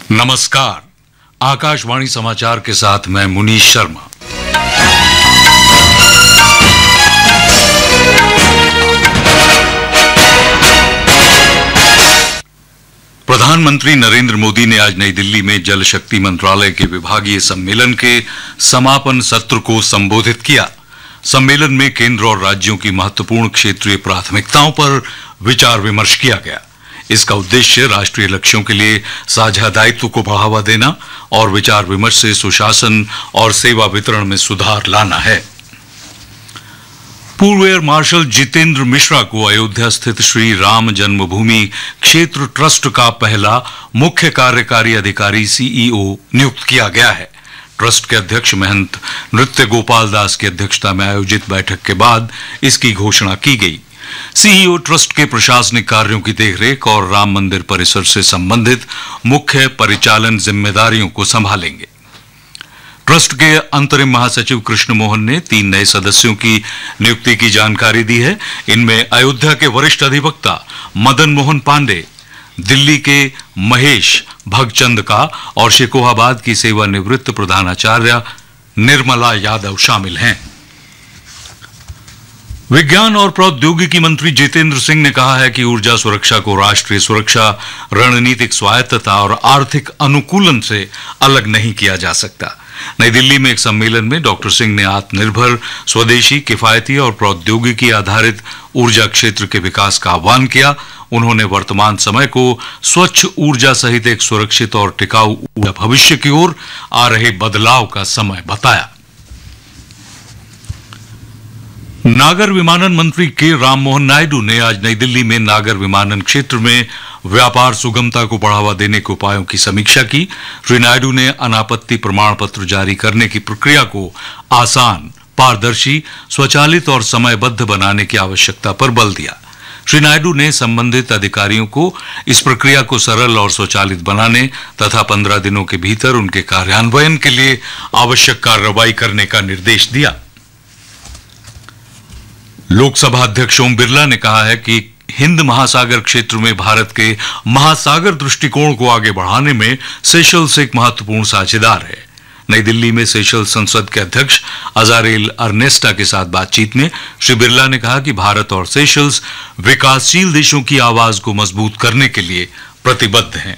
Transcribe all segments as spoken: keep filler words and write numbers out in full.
नमस्कार, आकाशवाणी समाचार के साथ मैं मुनीश शर्मा। प्रधानमंत्री नरेंद्र मोदी ने आज नई दिल्ली में जल शक्ति मंत्रालय के विभागीय सम्मेलन के समापन सत्र को संबोधित किया। सम्मेलन में केंद्र और राज्यों की महत्वपूर्ण क्षेत्रीय प्राथमिकताओं पर विचार विमर्श किया गया। इसका उद्देश्य राष्ट्रीय लक्ष्यों के लिए साझा दायित्व को बढ़ावा देना और विचार विमर्श से सुशासन और सेवा वितरण में सुधार लाना है। पूर्व एयर मार्शल जितेंद्र मिश्रा को अयोध्या स्थित श्री राम जन्मभूमि क्षेत्र ट्रस्ट का पहला मुख्य कार्यकारी अधिकारी सीईओ नियुक्त किया गया है। ट्रस्ट के अध्यक्ष महंत नृत्य गोपाल दास की अध्यक्षता में आयोजित बैठक के बाद इसकी घोषणा की गई। सीईओ ट्रस्ट के प्रशासनिक कार्यों की देखरेख और राम मंदिर परिसर से संबंधित मुख्य परिचालन जिम्मेदारियों को संभालेंगे। ट्रस्ट के अंतरिम महासचिव कृष्ण मोहन ने तीन नए सदस्यों की नियुक्ति की जानकारी दी है। इनमें अयोध्या के वरिष्ठ अधिवक्ता मदन मोहन पांडे, दिल्ली के महेश भगचंदका और शेकोहाबाद की सेवानिवृत्त प्रधानाचार्य निर्मला यादव शामिल हैं। विज्ञान और प्रौद्योगिकी मंत्री जितेंद्र सिंह ने कहा है कि ऊर्जा सुरक्षा को राष्ट्रीय सुरक्षा, रणनीतिक स्वायत्तता और आर्थिक अनुकूलन से अलग नहीं किया जा सकता। नई दिल्ली में एक सम्मेलन में डॉक्टर सिंह ने आत्मनिर्भर, स्वदेशी, किफायती और प्रौद्योगिकी आधारित ऊर्जा क्षेत्र के विकास का आह्वान किया। उन्होंने वर्तमान समय को स्वच्छ ऊर्जा सहित एक सुरक्षित और टिकाऊ ऊर्जा भविष्य की ओर आ रहे बदलाव का समय बताया। नागर विमानन मंत्री के राममोहन नायडू ने आज नई दिल्ली में नागर विमानन क्षेत्र में व्यापार सुगमता को बढ़ावा देने के उपायों की समीक्षा की। श्री नायडू ने अनापत्ति प्रमाण पत्र जारी करने की प्रक्रिया को आसान, पारदर्शी, स्वचालित और समयबद्ध बनाने की आवश्यकता पर बल दिया। श्री नायडू ने संबंधित अधिकारियों को इस प्रक्रिया को सरल और स्वचालित बनाने तथा पंद्रह दिनों के भीतर उनके कार्यान्वयन के लिए आवश्यक कार्रवाई करने का निर्देश दिया। लोकसभा अध्यक्ष ओम बिरला ने कहा है कि हिंद महासागर क्षेत्र में भारत के महासागर दृष्टिकोण को आगे बढ़ाने में सेशल्स एक महत्वपूर्ण साझेदार है। नई दिल्ली में सेशल्स संसद के अध्यक्ष अजारेल अर्नेस्टा के साथ बातचीत में श्री बिरला ने कहा कि भारत और सेशल्स विकासशील देशों की आवाज को मजबूत करने के लिए प्रतिबद्ध हैं।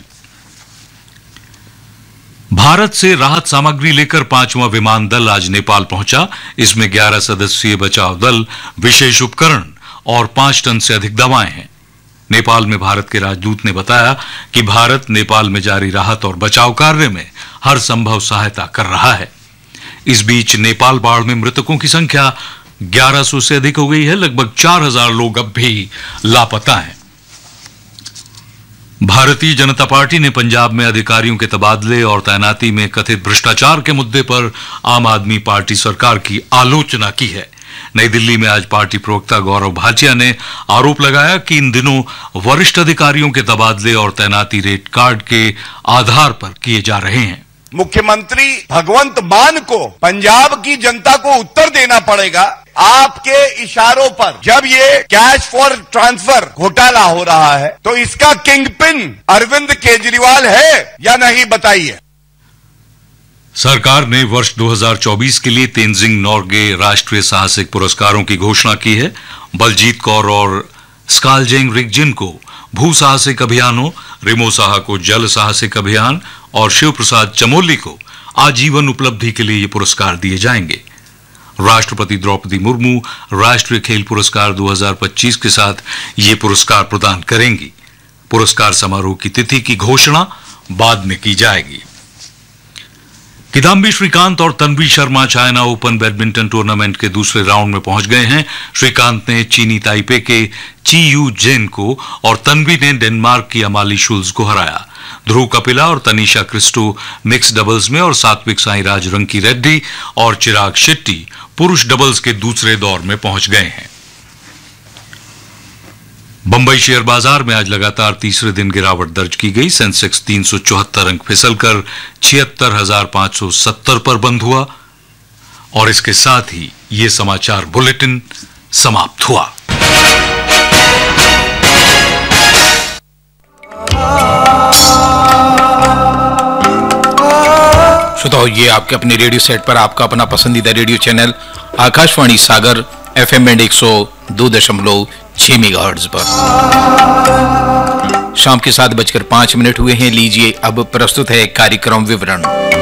भारत से राहत सामग्री लेकर पांचवां विमान दल आज नेपाल पहुंचा। इसमें ग्यारह सदस्यीय बचाव दल, विशेष उपकरण और पांच टन से अधिक दवाएं हैं। नेपाल में भारत के राजदूत ने बताया कि भारत नेपाल में जारी राहत और बचाव कार्य में हर संभव सहायता कर रहा है। इस बीच नेपाल बाढ़ में मृतकों की संख्या ग्यारह सौ से अधिक हो गई है। लगभग चार हजार लोग अब भी लापता हैं। भारतीय जनता पार्टी ने पंजाब में अधिकारियों के तबादले और तैनाती में कथित भ्रष्टाचार के मुद्दे पर आम आदमी पार्टी सरकार की आलोचना की है। नई दिल्ली में आज पार्टी प्रवक्ता गौरव भाटिया ने आरोप लगाया कि इन दिनों वरिष्ठ अधिकारियों के तबादले और तैनाती रेट कार्ड के आधार पर किए जा रहे हैं। मुख्यमंत्री भगवंत मान को पंजाब की जनता को उत्तर देना पड़ेगा। आपके इशारों पर जब ये कैश फॉर ट्रांसफर घोटाला हो रहा है तो इसका किंगपिन अरविंद केजरीवाल है या नहीं, बताइए। सरकार ने वर्ष दो हज़ार चौबीस के लिए तेनजिंग नोर्गे राष्ट्रीय साहसिक पुरस्कारों की घोषणा की है। बलजीत कौर और स्कालजेंग रिगजिन को भू साहसिक अभियानों, रिमो साहा को जल साहसिक अभियान और शिव प्रसाद चमोली को आजीवन उपलब्धि के लिए ये पुरस्कार दिए जाएंगे। राष्ट्रपति द्रौपदी मुर्मू राष्ट्रीय खेल पुरस्कार दो हज़ार पच्चीस के साथ ये पुरस्कार प्रदान करेंगी। पुरस्कार समारोह की तिथि की घोषणा बाद में की जाएगी। किदाम्बी श्रीकांत और Tanvi Sharma China open badminton tournament के दूसरे राउंड में पहुंच गए हैं। श्रीकांत ने चीनी ताइपे के ची यू जेन को और तन्वी ने डेनमार्क की अमाली शुल्ज को हराया। ध्रुव कपिला और तनीषा क्रिस्टो मिक्स डबल्स में और सात्विक साईराज रंकी रेड्डी और चिराग शेट्टी पुरुष डबल्स के दूसरे दौर में पहुंच गए हैं। बंबई शेयर बाजार में आज लगातार तीसरे दिन गिरावट दर्ज की गई। सेंसेक्स तीन सौ चौहत्तर अंक फिसलकर छिहत्तर हजार पांच सौ सत्तर पर बंद हुआ। और इसके साथ ही ये समाचार बुलेटिन समाप्त हुआ। Ah और ये आपके अपने रेडियो सेट पर आपका अपना पसंदीदा रेडियो चैनल आकाशवाणी सागर एफएम बैंड एक सौ दो दशमलव छह मेगाहर्ट्ज पर। शाम के सात बजकर पांच मिनट हुए हैं। लीजिए अब प्रस्तुत है कार्यक्रम विवरण।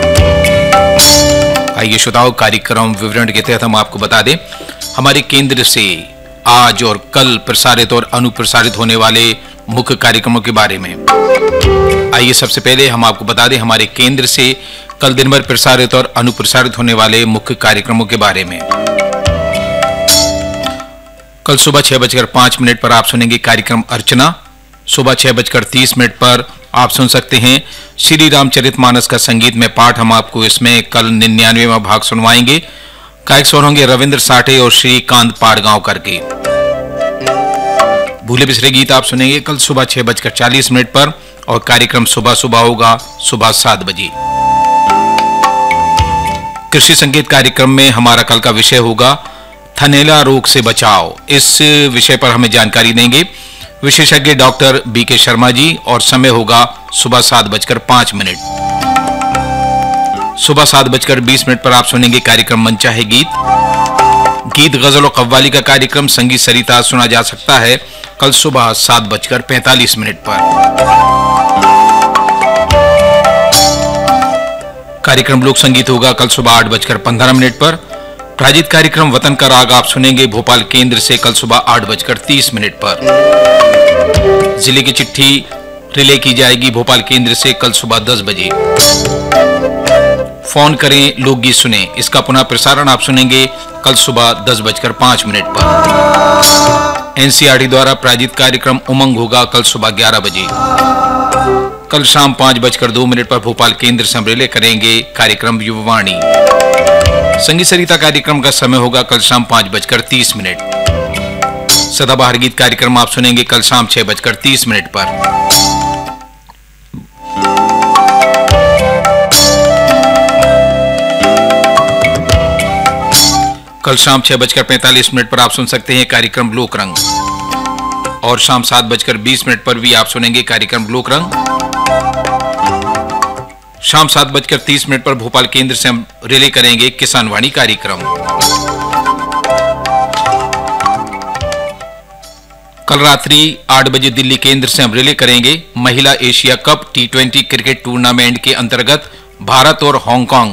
आइए श्रोताओं, कार्यक्रम विवरण के तहत हम आपको बता दें हमारे केंद्र से आज और कल प्रसारित और अनुप्रसारित होने वाले मुख्य कार्यक्रमों के बारे में। आइए सबसे पहले हम आपको बता दें हमारे केंद्र से कल दिन भर प्रसारित और अनुप्रसारित होने वाले मुख्य कार्यक्रमों के बारे में। कल सुबह छह बजकर पांच मिनट पर आप सुनेंगे कार्यक्रम अर्चना। सुबह छह बजकर तीस मिनट पर आप सुन सकते हैं श्री रामचरितमानस का संगीत में पाठ। हम आपको इसमें कल निन्यानवेवां भाग सुनवाएंगे। गायक स्वर होंगे रविंद्र साठे और श्रीकांत पाड़गांवकर के। भूले बिसरे गीत आप सुनेंगे कल सुबह छह बजकर चालीस मिनट पर और कार्यक्रम सुबह सुबह होगा सुबह सात बजे। कृषि संगीत कार्यक्रम में हमारा कल का विषय होगा थनैला रोग से बचाव। इस विषय पर हमें जानकारी देंगे विशेषज्ञ डॉक्टर बी के शर्मा जी और समय होगा सुबह सात बजकर पांच मिनट। सुबह सात बजकर बीस मिनट पर आप सुनेंगे कार्यक्रम मंचा है गीत। गीत गजल और कव्वाली का कार्यक्रम संगीत सरिता सुना जा सकता है कल सुबह सात बजकर पैंतालीस मिनट पर। कार्यक्रम लोक संगीत होगा कल सुबह आठ बजकर पंद्रह मिनट पर। प्रायोजित कार्यक्रम वतन का राग आप सुनेंगे भोपाल केंद्र से कल सुबह आठ बजकर तीस मिनट पर। जिले की चिट्ठी रिले की जाएगी भोपाल केंद्र से कल सुबह दस बजे। फोन करें लोकगीत सुने, इसका पुनः प्रसारण आप सुनेंगे कल सुबह दस बजकर पांच मिनट पर। एनसीईआरटी द्वारा प्रायोजित कार्यक्रम उमंग होगा कल सुबह ग्यारह बजे। कल शाम पांच बजकर दो मिनट पर भोपाल केंद्र से हम रिले करेंगे कार्यक्रम युववाणी। संगीत सरिता कार्यक्रम का समय होगा कल शाम पांच बजकर तीस मिनट। सदाबहार गीत कार्यक्रम आप सुनेंगे कल शाम छह बजकर तीस मिनट पर। कल शाम छह बजकर पैंतालीस मिनट पर आप सुन सकते हैं कार्यक्रम लोक रंग और शाम सात बजकर बीस मिनट पर भी आप सुनेंगे कार्यक्रम लोक रंग। शाम सात बजकर तीस मिनट पर भोपाल केंद्र से हम रिले करेंगे किसान वाणी कार्यक्रम। कल रात्रि आठ बजे दिल्ली केंद्र से हम रिले करेंगे महिला Asia cup T twenty cricket tournament के अंतर्गत भारत और हांगकांग